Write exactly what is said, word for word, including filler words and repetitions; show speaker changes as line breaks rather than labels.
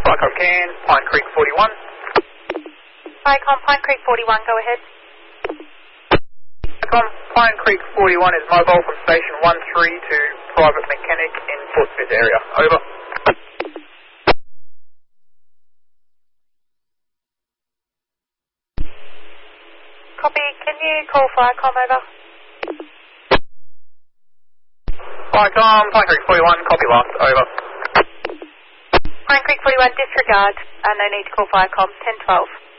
Flycom can, Pine Creek forty-one.
Flycom, Pine Creek forty-one, go ahead.
Flycom, Pine Creek forty-one is mobile from station one three to private mechanic in Fort Smith area. Over.
Copy, can you call Flycom over?
Flycom, Pine Creek forty-one, copy last, over.
Pine Creek forty-one, disregard, uh, no need to call Flycom, ten twelve.